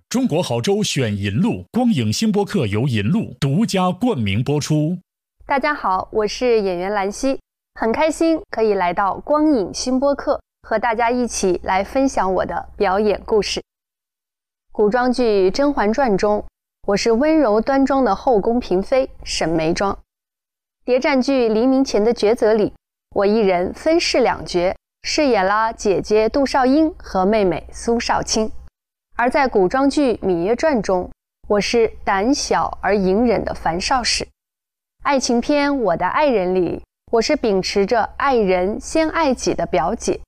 中国好州选银路，光影星播客由银路独家冠名播出。 大家好，我是演员兰溪，很开心可以来到光影星播客，和大家一起来分享我的表演故事。古装剧《甄嬛传》中，我是温柔端庄的后宫嫔妃沈眉庄。谍战剧《黎明前的抉择》里，我一人分饰两角，饰演了姐姐杜少英和妹妹苏少卿。而在古装剧《芈月传》中，我是胆小而隐忍的樊少使。爱情片《我的爱人》里，我是秉持着爱人先爱己的表姐。